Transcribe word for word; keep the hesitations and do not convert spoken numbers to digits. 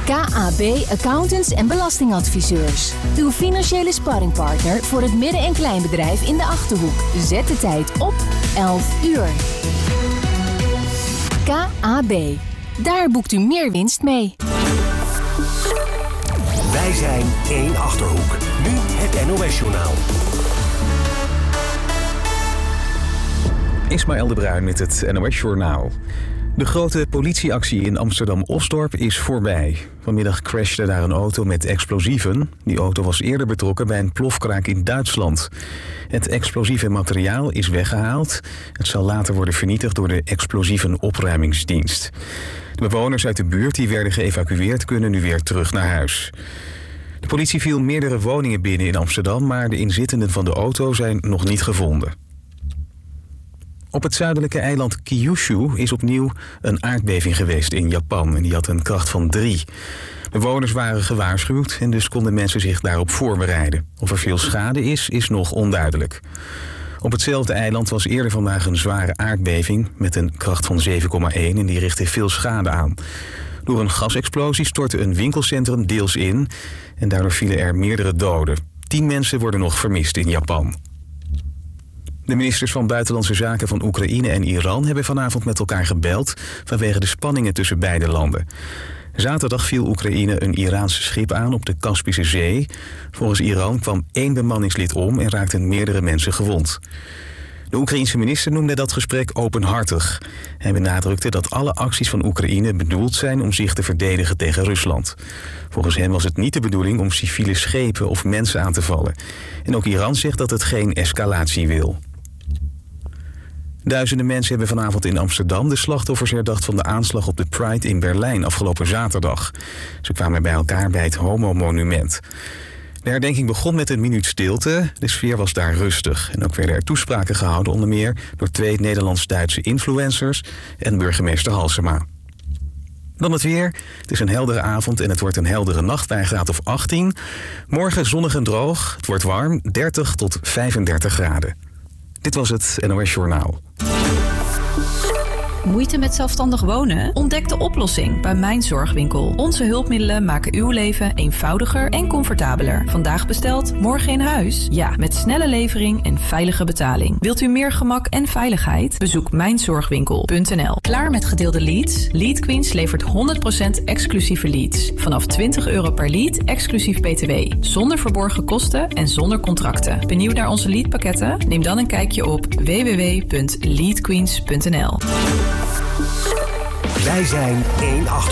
K A B Accountants en Belastingadviseurs. Uw financiële sparringpartner voor het midden- en kleinbedrijf in de Achterhoek. Zet de tijd op elf uur. K A B. Daar boekt u meer winst mee. Wij zijn één Achterhoek. Nu het N O S-journaal. Ismaël de Bruin met het N O S-journaal. De grote politieactie in Amsterdam-Osdorp is voorbij. Vanmiddag crashte daar een auto met explosieven. Die auto was eerder betrokken bij een plofkraak in Duitsland. Het explosieve materiaal is weggehaald. Het zal later worden vernietigd door de explosievenopruimingsdienst. De bewoners uit de buurt die werden geëvacueerd kunnen nu weer terug naar huis. De politie viel meerdere woningen binnen in Amsterdam, maar de inzittenden van de auto zijn nog niet gevonden. Op het zuidelijke eiland Kyushu is opnieuw een aardbeving geweest in Japan en die had een kracht van drie. Bewoners waren gewaarschuwd en dus konden mensen zich daarop voorbereiden. Of er veel schade is, is nog onduidelijk. Op hetzelfde eiland was eerder vandaag een zware aardbeving met een kracht van zeven komma één en die richtte veel schade aan. Door een gasexplosie stortte een winkelcentrum deels in en daardoor vielen er meerdere doden. Tien mensen worden nog vermist in Japan. De ministers van Buitenlandse Zaken van Oekraïne en Iran hebben vanavond met elkaar gebeld vanwege de spanningen tussen beide landen. Zaterdag viel Oekraïne een Iraans schip aan op de Kaspische Zee. Volgens Iran kwam één bemanningslid om en raakten meerdere mensen gewond. De Oekraïense minister noemde dat gesprek openhartig. Hij benadrukte dat alle acties van Oekraïne bedoeld zijn om zich te verdedigen tegen Rusland. Volgens hem was het niet de bedoeling om civiele schepen of mensen aan te vallen. En ook Iran zegt dat het geen escalatie wil. Duizenden mensen hebben vanavond in Amsterdam de slachtoffers herdacht van de aanslag op de Pride in Berlijn afgelopen zaterdag. Ze kwamen bij elkaar bij het Homo-monument. De herdenking begon met een minuut stilte. De sfeer was daar rustig. En ook werden er toespraken gehouden, onder meer door twee Nederlands-Duitse influencers en burgemeester Halsema. Dan het weer. Het is een heldere avond en het wordt een heldere nacht bij een graad of achttien. Morgen zonnig en droog. Het wordt warm, dertig tot vijfendertig graden. Dit was het N O S-journaal. Moeite met zelfstandig wonen? Ontdek de oplossing bij Mijn Zorgwinkel. Onze hulpmiddelen maken uw leven eenvoudiger en comfortabeler. Vandaag besteld, morgen in huis? Ja, met snelle levering en veilige betaling. Wilt u meer gemak en veiligheid? Bezoek mijn zorgwinkel punt n l. Klaar met gedeelde leads? Lead Queens levert honderd procent exclusieve leads. Vanaf twintig euro per lead, exclusief B T W. Zonder verborgen kosten en zonder contracten. Benieuwd naar onze leadpakketten? Neem dan een kijkje op w w w punt lead queens punt n l. Wij zijn één Achterhoek.